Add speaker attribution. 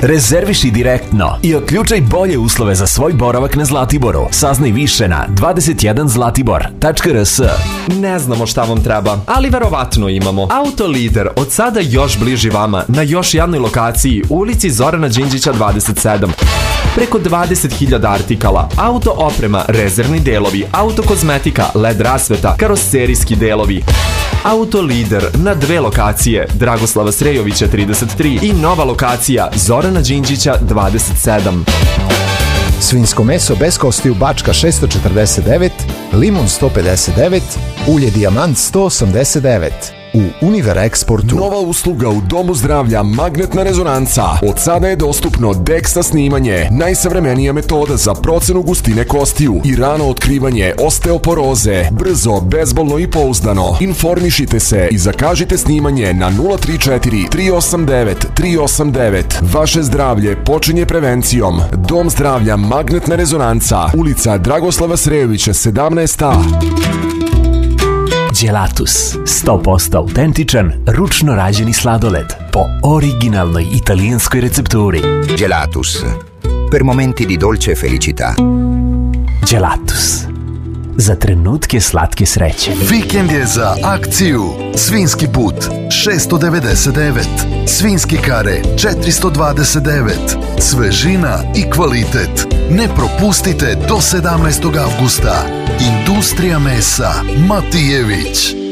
Speaker 1: Rezerviši direktno i otključaj bolje uslove za svoj boravak na Zlatiboru. Saznaj više na 21zlatibor.rs.
Speaker 2: Ne znamo šta vam treba, ali verovatno imamo. Autolider od sada još bliži vama na još jednoj lokaciji u ulici Zorana Đinđića 27. Preko 20.000 artikala, auto oprema, rezervni delovi, auto kozmetika, LED rasveta, karoserijski delovi. Autolider na dve lokacije, Dragoslava Srejovića 33 i nova lokacija Zorana Đinđića 27.
Speaker 3: Svinjsko meso bez kostiju Bačka 649, limun 159, ulje Dijamant 189. U Univer Eksportu.
Speaker 4: Nova usluga u Domu zdravlja Magnetna rezonanca. Od sada je dostupno DEXA snimanje, najsavremenija metoda za procenu gustine kostiju i rano otkrivanje osteoporoze. Brzo, bezbolno i pouzdano. Informišite se i zakažite snimanje na 034 389 389. Vaše zdravlje počinje prevencijom. Dom zdravlja Magnetna rezonanca, ulica Dragoslava Srejovića 17a.
Speaker 1: Gelatus, 100% autentičan, ručno rađeni sladoled po originalnoj italijanskoj recepturi.
Speaker 5: Gelatus, per momenti di dolce felicità.
Speaker 1: Gelatus, za trenutke slatke sreće.
Speaker 6: Vikend je za akciju. Svinjski but 699, svinjski kare 429, svežina i kvalitet. Ne propustite do 17. avgusta. Industrija mesa Matijević.